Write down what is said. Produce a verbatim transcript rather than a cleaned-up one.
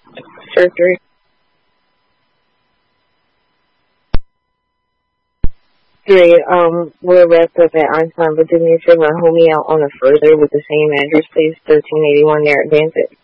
Surgery. Three, um, we're wrapped up at Einstein, but do me a favor and hold me out on a further with the same address, please. thirteen eighty-one near Advanced.